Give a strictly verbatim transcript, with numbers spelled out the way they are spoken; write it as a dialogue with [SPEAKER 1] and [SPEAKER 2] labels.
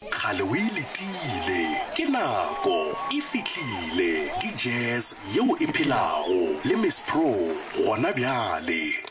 [SPEAKER 1] Kgale o iletile ke nako e fihlile ke jazz yeo e phelago le Miss Pro gona bjale.